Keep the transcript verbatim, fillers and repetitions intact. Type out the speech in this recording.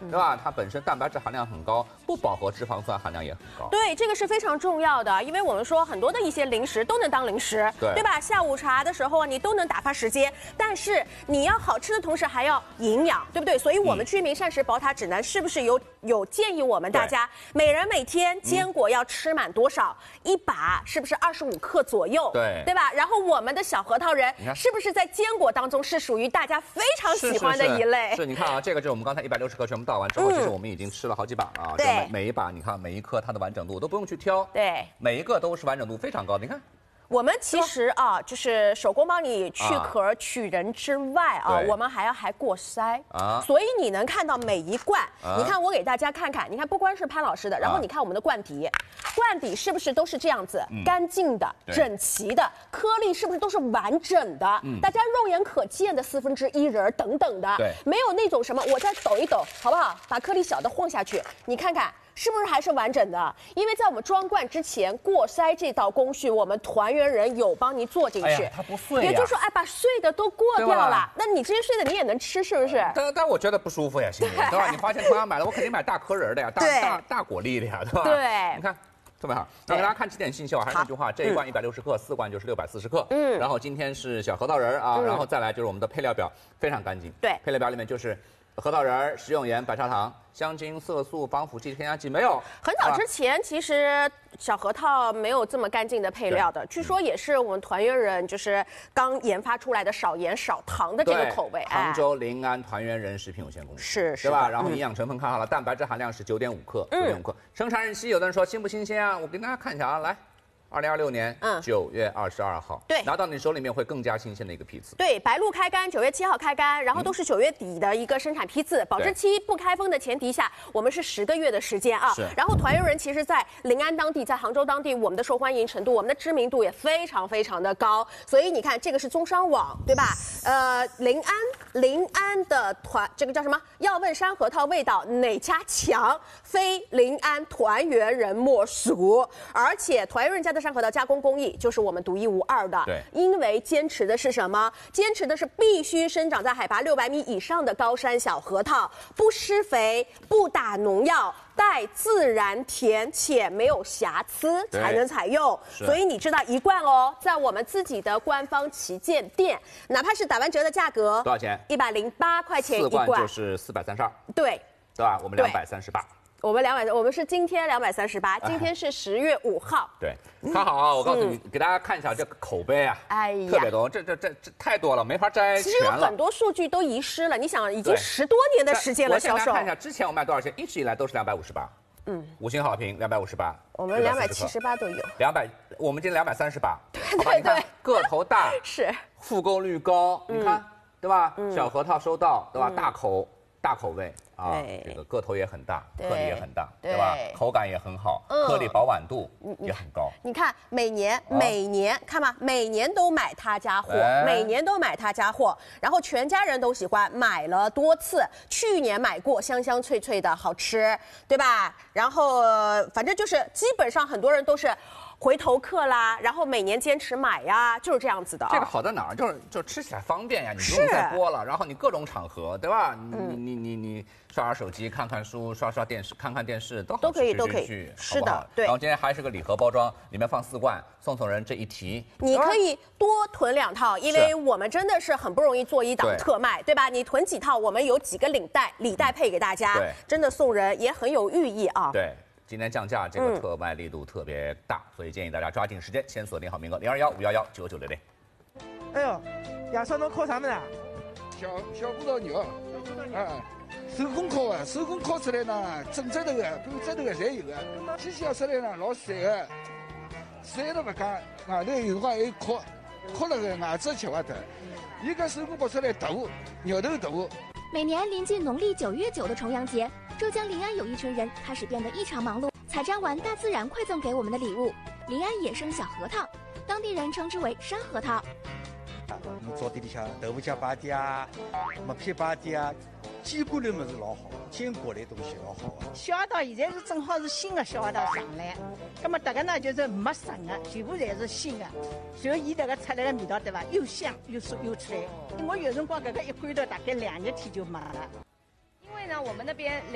对吧？它本身蛋白质含量很高，不饱和脂肪酸含量也很高。 对，这个是非常重要的，因为我们说很多的一些零食都能当零食， 对对吧？下午茶的时候啊，你都能打发时间，但是你要好吃的同时还要营养，对不对？所以我们居民膳食宝塔指南是不是有有建议我们大家每人每天坚果要吃满多少？嗯、一把是不是二十五克左右？ 对， 对吧？然后我们的小核桃仁是不是在坚果当中是属于大家非常喜欢的一类？ 是, 是, 是, 是你看啊，这个就是我们刚才一百六十克全部倒完之后，嗯、其实我们已经吃了好几把了啊。 对， 每每一把你看每一颗它的完整度都不用去挑， 对， 每一个都是完整度非常高的。你看。 我们其实啊，就是手工帮你去壳取仁之外啊，我们还要还过筛啊，所以你能看到每一罐，你看我给大家看看，你看不光是潘老师的，然后你看我们的罐底，罐底是不是都是这样子，干净的、整齐的，颗粒是不是都是完整的？大家肉眼可见的四分之一仁等等的， 对， 没有那种什么，我再抖一抖，好不好？把颗粒小的晃下去，你看看。是不是还是完整的？因为在我们装罐之前过筛这道工序，我们团圆人有帮你做进去， 哎、它不碎、啊， 也就是说，哎，把碎的都过掉了，那你这些碎的你也能吃，是不是？ 但但我觉得不舒服呀，心里，对吧？你花钱同样买了，我肯定买大颗仁的呀，大大大果粒的呀，对吧？ 对， 你看。特别好，那给大家看几点信息啊，还是那句话，这一罐一百六十克，四罐就是六百四十克。嗯，然后今天是小核桃仁啊，然后再来就是我们的配料表非常干净。 对， 配料表里面就是核桃仁、食用盐、白砂糖、香精、色素、防腐剂、添加剂没有。 很早之前其实小核桃没有这么干净的配料的，据说也是我们团圆人就是刚研发出来的少盐少糖的这个口味。 杭州临安团圆人食品有限公司是， 对吧？然后营养成分看好了，蛋白质含量是九点五克，九点五克。生产日期有的人说新不新鲜啊？我给大家看一下啊，来。二零二六年九月二十二号， 对， 拿到你手里面会更加新鲜的一个批次。 对，白露开干，九月七号开干，然后都是九月底的一个生产批次，保质期不开封的前提下，我们是十个月的时间啊。然后团圆人其实在临安当地，在杭州当地，我们的受欢迎程度，我们的知名度也非常非常的高。所以你看，这个是中商网，对吧？呃，临安临安的团，这个叫什么？要问山核桃味道哪家强？非临安团圆人莫属。而且团圆人家的山核桃加工工艺就是我们独一无二的。 对， 因为坚持的是什么？坚持的是必须生长在海拔六百米以上的高山小核桃，不施肥，不打农药。带自然甜且没有瑕疵才能采用，所以你知道一罐哦，在我们自己的官方旗舰店，哪怕是打完折的价格， 多少钱？ 一百零八块钱一罐，四罐就是四百三十二， 对， 对吧？我们两百三十八。 我们两百，我们是今天两百三十八，今天是十月五号。 对，看好啊！我告诉你，给大家看一下这个口碑啊， 哎呀， 特别多，这这这这太多了，没法摘全了。 其实有很多数据都遗失了，你想，已经十多年的时间了，销售。 我先看一下，之前我卖多少钱？一直以来都是两百五十八。嗯，五星好评，两百五十八。 我们两百七十八都有。 两百，我们今天两百三十八。 对对对， 个头大， 是复购率高，你看，对吧？小核桃收到，对吧？大口大口味。啊，这个个头也很大，颗粒也很大，对吧？口感也很好，颗粒保碗度也很高。 你看，每年每年看吧，每年都买他家货，每年都买他家货，然后全家人都喜欢，买了多次。去年买过，香香脆脆的好吃，对吧？然后反正就是基本上很多人都是。回头客啦，然后每年坚持买呀，就是这样子的啊。 这个好在哪儿？就是就吃起来方便呀，你不用再剥了，然后你各种场合，对吧？你你你你刷刷手机、看看书、刷刷电视、看看电视都好， 都可以都可以。是的，对。 然后今天还是个礼盒包装，里面放四罐，送送人这一提。 你可以多囤两套，因为我们真的是很不容易做一档特卖，对吧？你囤几套，我们有几个领带、礼带配给大家，真的送人也很有寓意啊。 对。今天降价，这个特卖力度特别大，嗯、所以建议大家抓紧时间，先锁定好名额零二幺五幺幺九九六零。 哎呦，亚少侬烤啥么子啊？ 小小葡萄牛，啊，手工烤啊，手工烤出来呢，整只头的、半只头的侪有的。机器烤出来呢，老散的，散了不讲，外头有辰光还有烤，烤了个外子吃不得。伊个手工烤出来大，牛头大。 每年临近农历九月九的重阳节。浙江临安有一群人开始变得异常忙碌，采摘完大自然馈赠给我们的礼物——临安野生小核桃，当地人称之为山核桃。 我们早地里向豆腐浆摆的啊，麦片摆的啊，坚果类么是老好，坚果类东西老好。 小核桃现在是正好是新的小核桃上来，那么这个呢就是没熟的，全部侪是新的，所以伊这个出来的味道对吧，又香又酥又脆。我有辰光这个一罐头大概两日天就没了。 因为呢，我们那边